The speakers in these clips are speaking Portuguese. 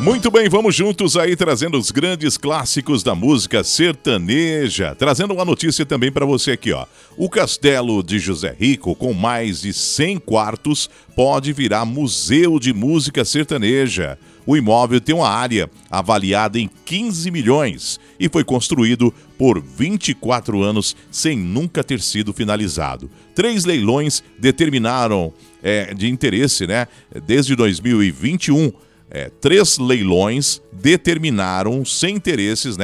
Muito bem, vamos juntos aí trazendo os grandes clássicos da música sertaneja. Trazendo uma notícia também para você aqui, ó. O Castelo de José Rico, com mais de 100 quartos, pode virar museu de música sertaneja. O imóvel tem uma área avaliada em 15 milhões e foi construído por 24 anos sem nunca ter sido finalizado. 3 leilões determinaram de interesse, né? Desde 2021, 3 leilões terminaram sem interesses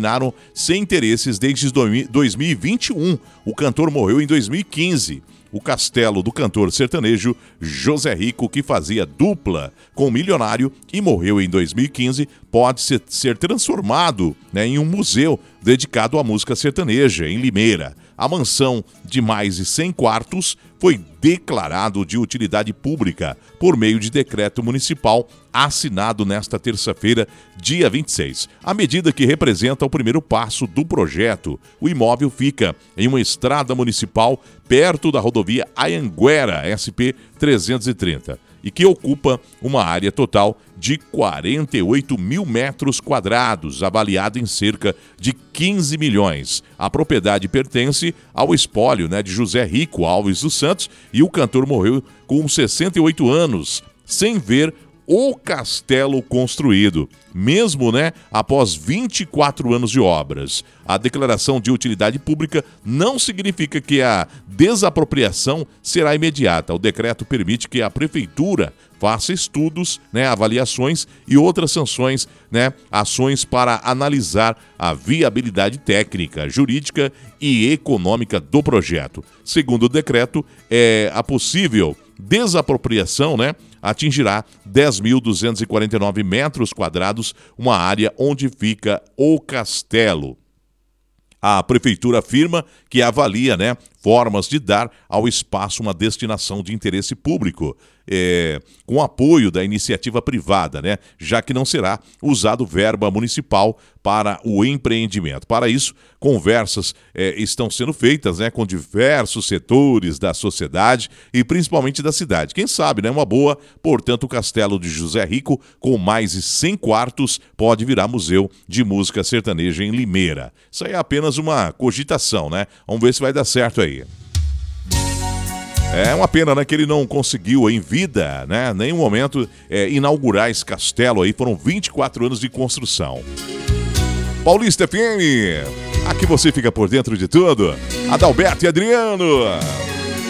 desde 2021. O cantor morreu em 2015. O castelo do cantor sertanejo José Rico, que fazia dupla com o milionário e morreu em 2015, pode ser transformado, em um museu dedicado à música sertaneja, em Limeira. A mansão de mais de 100 quartos foi declarado de utilidade pública por meio de decreto municipal assinado nesta terça-feira, dia 26. A medida que representa o primeiro passo do projeto. O imóvel fica em uma estrada municipal perto da rodovia Anhanguera, SP 330, e que ocupa uma área total de 48 mil metros quadrados, avaliado em cerca de 15 milhões. A propriedade pertence ao espólio de José Rico Alves dos Santos e o cantor morreu com 68 anos, sem ver o castelo construído, mesmo após 24 anos de obras. A declaração de utilidade pública não significa que a desapropriação será imediata. O decreto permite que a prefeitura faça estudos, avaliações e outras sanções, ações para analisar a viabilidade técnica, jurídica e econômica do projeto. Segundo o decreto, a possível desapropriação, atingirá 10.249 metros quadrados, uma área onde fica o castelo. A prefeitura afirma que avalia, formas de dar ao espaço uma destinação de interesse público, com apoio da iniciativa privada, já que não será usado verba municipal para o empreendimento. Para isso, conversas estão sendo feitas com diversos setores da sociedade e principalmente da cidade. Quem sabe, uma boa, portanto, o Castelo de José Rico, com mais de 100 quartos, pode virar museu de música sertaneja em Limeira. Isso aí é apenas uma cogitação, Vamos ver se vai dar certo aí. É uma pena, que ele não conseguiu em vida, em nenhum momento, inaugurar esse castelo aí. Foram 24 anos de construção. Paulista FM, aqui você fica por dentro de tudo. Adalberto e Adriano.